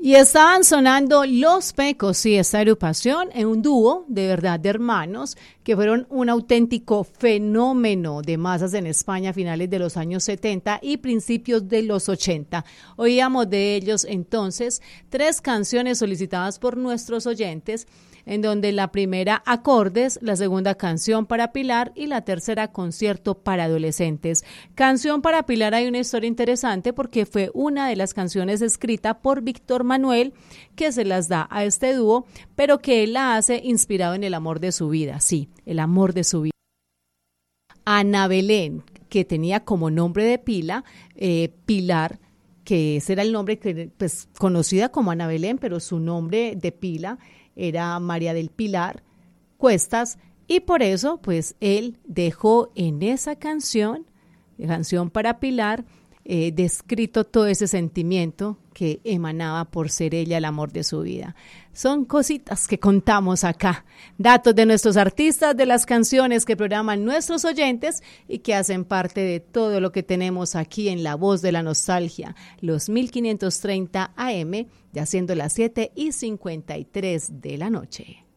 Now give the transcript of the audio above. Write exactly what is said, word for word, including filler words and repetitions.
Y estaban sonando Los Pecos, sí, esta agrupación, en un dúo de verdad de hermanos que fueron un auténtico fenómeno de masas en España a finales de los años setenta y principios de los ochenta. Oíamos de ellos entonces tres canciones solicitadas por nuestros oyentes, en donde la primera Acordes, la segunda Canción para Pilar y la tercera Concierto para Adolescentes. Canción para Pilar hay una historia interesante porque fue una de las canciones escrita por Víctor Manuel, que se las da a este dúo, pero que él la hace inspirado en el amor de su vida, sí, el amor de su vida. Ana Belén, que tenía como nombre de pila eh, Pilar, que ese era el nombre que, pues, conocida como Ana Belén, pero su nombre de pila era María del Pilar Cuestas, y por eso pues él dejó en esa canción, canción para Pilar, eh, descrito todo ese sentimiento que emanaba por ser ella el amor de su vida. Son cositas que contamos acá, datos de nuestros artistas, de las canciones que programan nuestros oyentes y que hacen parte de todo lo que tenemos aquí en La Voz de la Nostalgia, los mil quinientos treinta A M, ya siendo las siete y cincuenta y tres de la noche.